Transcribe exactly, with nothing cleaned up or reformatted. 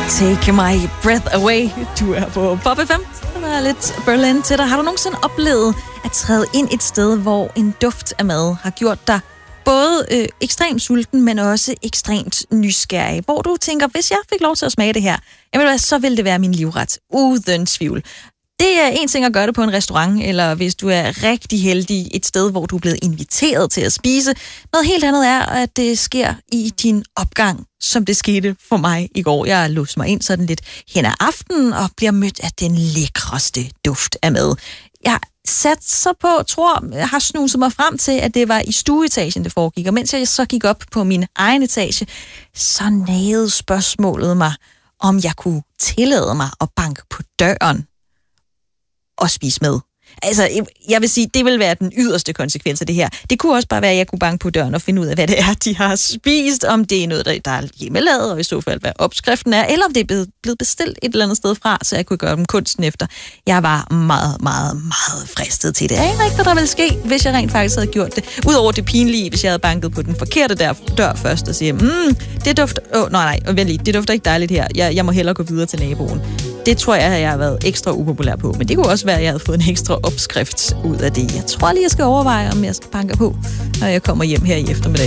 Take my breath away. Du er på Pop F M. Der er lidt Berlin til dig. Har du nogensinde oplevet at træde ind et sted, hvor en duft af mad har gjort dig både øh, ekstremt sulten, men også ekstremt nysgerrig? Hvor du tænker, hvis jeg fik lov til at smage det her, jamen, så ville det være min livret. Uden tvivl. Det er en ting at gøre det på en restaurant, eller hvis du er rigtig heldig et sted, hvor du er blevet inviteret til at spise. Noget helt andet er, at det sker i din opgang, som det skete for mig i går. Jeg låste mig ind sådan lidt hen ad aftenen og bliver mødt af den lækreste duft af mad. Jeg satte sig på, tror, jeg har snuset mig frem til, at det var i stueetagen, det foregik. Og mens jeg så gik op på min egen etage, så nagede spørgsmålet mig, om jeg kunne tillade mig at banke på døren og spise med. Altså, jeg vil sige, det vil være den yderste konsekvens af det her. Det kunne også bare være, at jeg kunne banke på døren og finde ud af, hvad det er, de har spist, om det er noget, der er hjemmelavet, og i så fald, hvad opskriften er, eller om det er blevet bestilt et eller andet sted fra, så jeg kunne gøre dem kunsten efter. Jeg var meget, meget, meget fristet til det. Jeg aner ikke, hvad der ville ske, hvis jeg rent faktisk havde gjort det. Udover det pinlige, hvis jeg havde banket på den forkerte der dør først og sige, mm, det dufter... Åh, oh, nej, nej, vent lige, det dufter ikke dejligt her. Jeg, jeg må hellere gå videre til naboen. Det tror jeg, at jeg har været ekstra upopulær på. Men det kunne også være, at jeg havde fået en ekstra opskrift ud af det. Jeg tror lige, jeg skal overveje, om jeg skal banke på, når jeg kommer hjem her i eftermiddag.